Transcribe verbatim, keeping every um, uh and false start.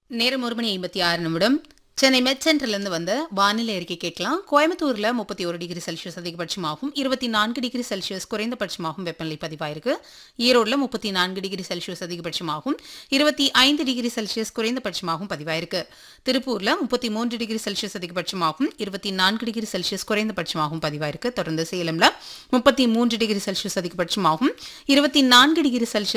நேரம் ஒரு மணி ஐம்பத்தி ஆறு நிமிடம். சென்னை மெட் சென்டர்லேருந்து வந்த வானிலை அறிக்கை கேட்கலாம். கோயம்புத்தூரில் முப்பத்தி ஒரு டிகிரி செல்சியஸ் அதிகபட்சமாகவும் இருபத்தி நான்கு டிகிரி செல்சியஸ் குறைந்தபட்சமாகவும் வெப்பநிலை பதிவாயிருக்கு. ஈரோடில் முப்பத்தி நான்கு டிகிரி செல்சியஸ் அதிகபட்சமாகவும் இருபத்தி ஐந்து டிகிரி செல்சியஸ் குறைந்தபட்சமாகவும் பதிவாயிருக்கு. திருப்பூரில் முப்பத்தி மூன்று டிகிரி செல்சியஸ் அதிகபட்சமாகவும் இருபத்தி நான்கு டிகிரி செல்சியஸ் குறைந்தபட்சமாகவும் பதிவாயிருக்கு. தொடர்ந்து சேலம்ல முப்பத்தி மூன்று டிகிரி செல்சியஸ் அதிகபட்சமாகவும் இருபத்தி நான்கு டிகிரி செல்சியஸ்